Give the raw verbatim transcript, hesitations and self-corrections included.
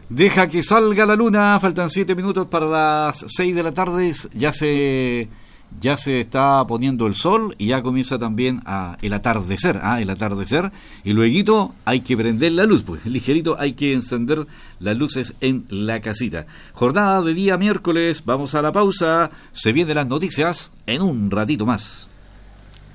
Deja que salga la luna, faltan siete minutos para las seis de la tarde, ya se ya se está poniendo el sol y ya comienza también a el atardecer, ¿ah? el atardecer, y luego hay que prender la luz, pues ligerito hay que encender las luces en la casita. Jornada de día miércoles, vamos a la pausa, se vienen las noticias en un ratito más.